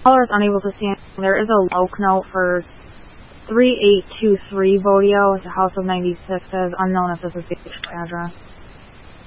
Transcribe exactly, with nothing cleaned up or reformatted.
Caller is unable to stand. There is a loc note for three eight two three Bodio. It's a house of ninety-six. It is unknown if this is the address.